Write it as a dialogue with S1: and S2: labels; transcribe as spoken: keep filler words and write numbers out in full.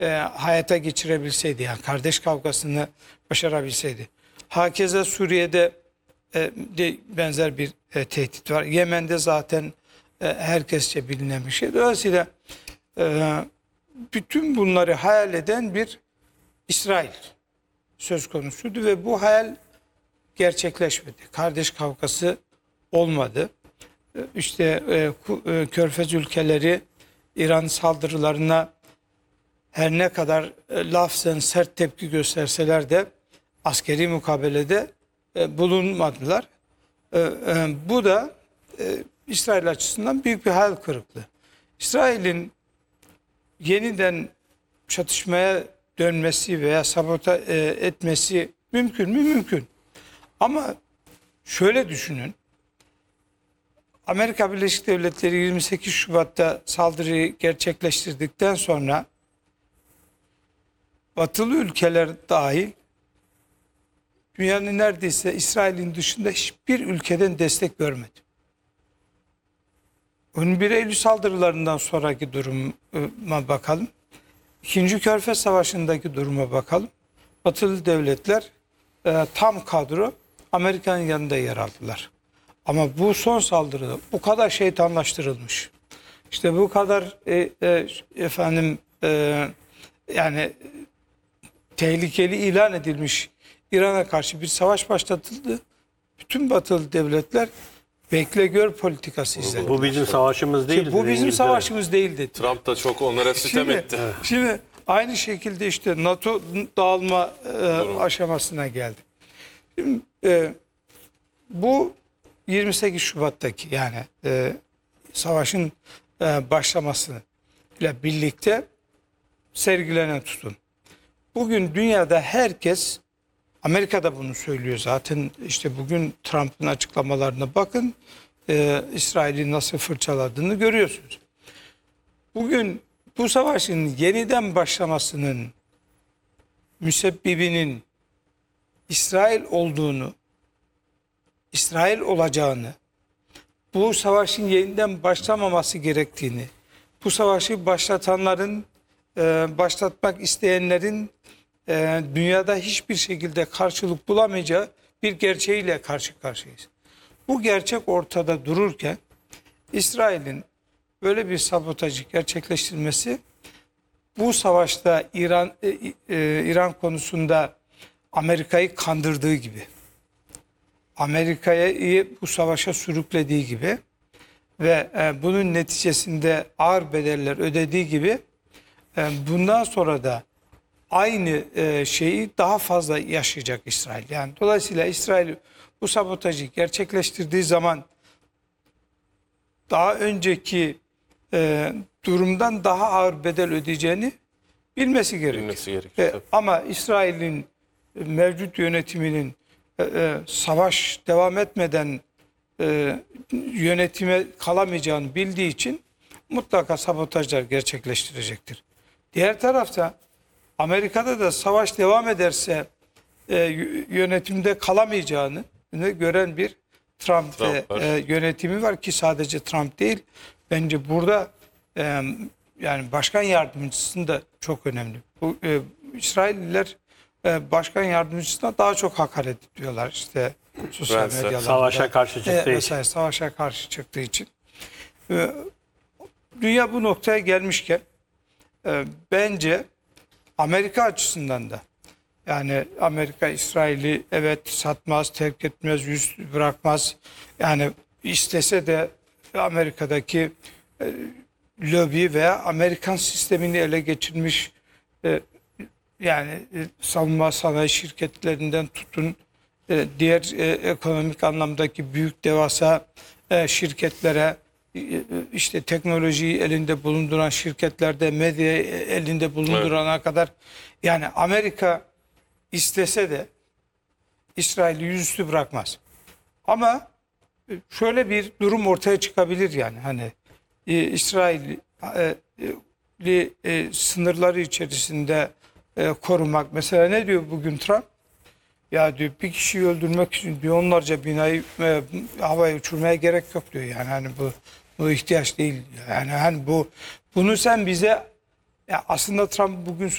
S1: e, hayata geçirebilseydi, yani kardeş kavgasını başarabilseydi. Hakeza Suriye'de e, de benzer bir e, tehdit var. Yemen'de zaten e, herkesçe bilinen bir şey. Dolayısıyla e, bütün bunları hayal eden bir İsrail söz konusuydu ve bu hayal gerçekleşmedi. Kardeş kavgası olmadı. İşte e, e, Körfez ülkeleri İran saldırılarına her ne kadar e, lafzen sert tepki gösterseler de askeri mukabelede e, bulunmadılar. E, e, bu da e, İsrail açısından büyük bir hayal kırıklığı. İsrail'in yeniden çatışmaya dönmesi veya sabota e, etmesi mümkün mü? Mümkün. Ama şöyle düşünün. Amerika Birleşik Devletleri yirmi sekiz Şubat'ta saldırıyı gerçekleştirdikten sonra batılı ülkeler dahil dünyanın neredeyse İsrail'in dışında hiçbir ülkeden destek görmedi. on bir Eylül saldırılarından sonraki duruma bakalım. İkinci Körfez Savaşı'ndaki duruma bakalım. Batılı devletler e, tam kadro Amerika'nın yanında yer aldılar. Ama bu son saldırıda bu kadar şeytanlaştırılmış, İşte bu kadar e, e, efendim e, yani tehlikeli ilan edilmiş İran'a karşı bir savaş başlatıldı. Bütün batılı devletler bekle gör politikası izledi.
S2: Bu bizim savaşımız değil.
S1: Bu bizim
S2: İngiltere.
S1: savaşımız değil dedi.
S3: Trump da çok onlara sitem
S1: Şimdi,
S3: etti.
S1: şimdi aynı şekilde işte NATO dağılma e, aşamasına geldi. Şimdi, e, bu yirmi sekiz Şubat'taki yani e, savaşın e, başlamasıyla birlikte sergilenen tutum. Bugün dünyada herkes, Amerika'da bunu söylüyor zaten, işte bugün Trump'ın açıklamalarına bakın, e, İsrail'i nasıl fırçaladığını görüyorsunuz. Bugün bu savaşın yeniden başlamasının müsebbibinin İsrail olduğunu, İsrail olacağını, bu savaşın yeniden başlamaması gerektiğini, bu savaşı başlatanların, e, başlatmak isteyenlerin e, dünyada hiçbir şekilde karşılık bulamayacağı bir gerçeğiyle karşı karşıyayız. Bu gerçek ortada dururken İsrail'in böyle bir sabotajı gerçekleştirmesi, bu savaşta İran e, e, İran konusunda Amerika'yı kandırdığı gibi, Amerika'yı bu savaşa sürüklediği gibi ve e, bunun neticesinde ağır bedeller ödediği gibi e, bundan sonra da aynı e, şeyi daha fazla yaşayacak İsrail. Yani dolayısıyla İsrail bu sabotajı gerçekleştirdiği zaman daha önceki e, durumdan daha ağır bedel ödeyeceğini bilmesi gerekiyor.
S3: Bilmesi gerekiyor.
S1: E, ama İsrail'in e, mevcut yönetiminin e, e, savaş devam etmeden e, yönetime kalamayacağını bildiği için mutlaka sabotajlar gerçekleştirecektir. Diğer tarafta Amerika'da da savaş devam ederse e, yönetimde kalamayacağını gören bir Trump,
S3: Trump
S1: ve, e, yönetimi var ki sadece Trump değil. Bence burada e, yani başkan yardımcısının da çok önemli. Bu e, İsrailliler e, başkan yardımcısına daha çok hakaret ediyorlar işte sosyal
S3: Pence.
S1: medyalarda.
S2: Savaşa karşı çıktığı
S1: e,
S2: için.
S1: mesela savaşa karşı çıktığı için. E, dünya bu noktaya gelmişken e, bence Amerika açısından da, yani Amerika İsrail'i evet satmaz, terk etmez, yüz bırakmaz. Yani istese de Amerika'daki e, lobi veya Amerikan sistemini ele geçirmiş e, yani e, savunma sanayi şirketlerinden tutun e, diğer e, ekonomik anlamdaki büyük devasa e, şirketlere, e, işte teknolojiyi elinde bulunduran şirketlerde, medyayı elinde bulundurana evet. kadar, yani Amerika istese de İsrail'i yüzüstü bırakmaz. Ama şöyle bir durum ortaya çıkabilir, yani hani e, İsrail'i e, e, sınırları içerisinde e, korumak. Mesela ne diyor bugün Trump? Ya diyor, bir kişiyi öldürmek için diyor onlarca binayı e, havaya uçurmaya gerek yok diyor. Yani hani bu bu ihtiyaç değil. Yani hani bu bunu sen bize, ya aslında Trump bugün